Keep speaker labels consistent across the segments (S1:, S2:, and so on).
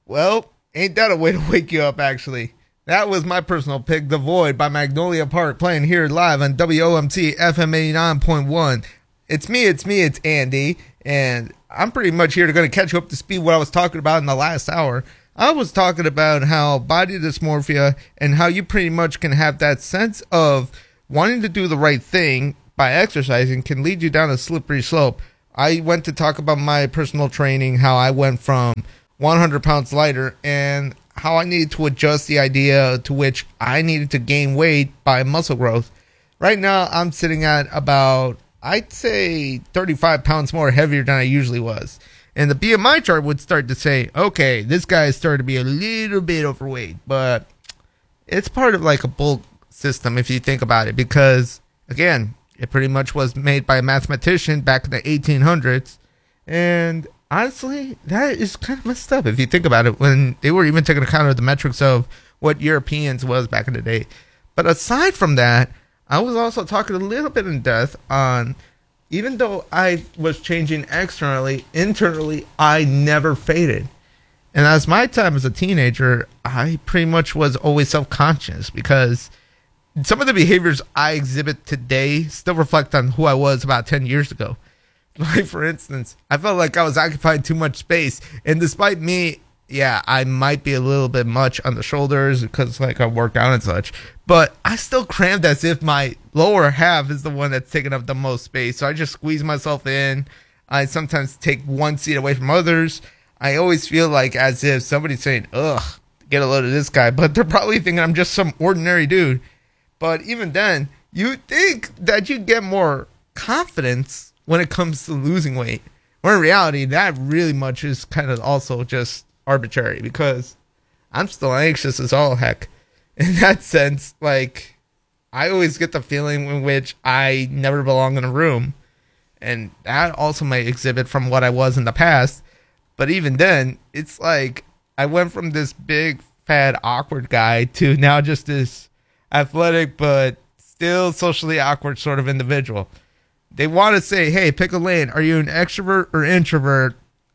S1: Well, ain't that a way to wake you up, actually? That was my personal pick, The Void by Magnolia Park, playing here live on WOMT FM 89.1. It's me, it's Andy, and I'm pretty much here to going to catch you up to speed what I was talking about in the last hour. I was talking about how body dysmorphia and how you pretty much can have that sense of wanting to do the right thing by exercising can lead you down a slippery slope. I went to talk about my personal training, how I went from 100 pounds lighter, and how I needed to adjust the idea to which I needed to gain weight by muscle growth. Right now, I'm sitting at about, I'd say, 35 pounds more heavier than I usually was. And the BMI chart would start to say, okay, this guy started to be a little bit overweight, but it's part of like a bulk system if you think about it, because, again, it pretty much was made by a mathematician back in the 1800s, and honestly, that is kind of messed up if you think about it, when they were even taking account of the metrics of what Europeans was back in the day. But aside from that, I was also talking a little bit in depth on, even though I was changing externally, internally, I never faded. And as my time as a teenager, I pretty much was always self-conscious, because some of the behaviors I exhibit today still reflect on who I was about 10 years ago. Like, for instance, I felt like I was occupying too much space. And despite me, yeah, I might be a little bit much on the shoulders because, like, I work out and such. But I still crammed as if my lower half is the one that's taking up the most space. So I just squeeze myself in. I sometimes take one seat away from others. I always feel like as if somebody's saying, ugh, get a load of this guy. But they're probably thinking I'm just some ordinary dude. But even then, you think that you get more confidence when it comes to losing weight. Where in reality, that really much is kind of also just arbitrary, because I'm still anxious as all heck. In that sense, like, I always get the feeling in which I never belong in a room. And that also might exhibit from what I was in the past. But even then, it's like I went from this big, fat, awkward guy to now just this athletic but still socially awkward sort of individual. They want to say, hey, pick a lane. Are you an extrovert or introvert?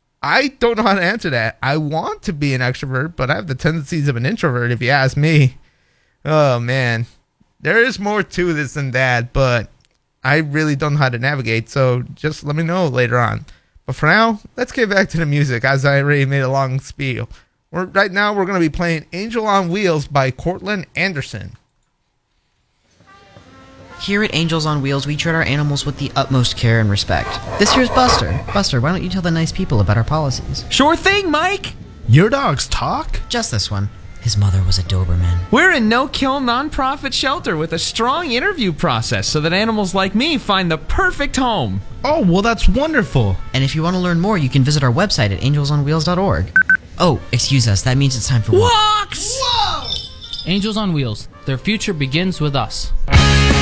S1: I don't know how to answer that. I want to be an extrovert, but I have the tendencies of an introvert, if you ask me. Oh, man. There is more to this than that, but I really don't know how to navigate, so just let me know later on. But for now, let's get back to the music, as I already made a long spiel. Right now, we're going to be playing Angel on Wheels by Cortland Anderson.
S2: Here at Angels on Wheels, we treat our animals with the utmost care and respect. This here's Buster. Buster, why don't you tell the nice people about our policies?
S3: Sure thing, Mike!
S4: Your dogs talk?
S2: Just this one. His mother was a Doberman.
S3: We're a no-kill non-profit shelter with a strong interview process so that animals like me find the perfect home.
S4: Oh, well, that's wonderful.
S2: And if you want to learn more, you can visit our website at angelsonwheels.org. Oh, excuse us, that means it's time for
S3: walks!
S5: Whoa! Angels on Wheels. Their future begins with us.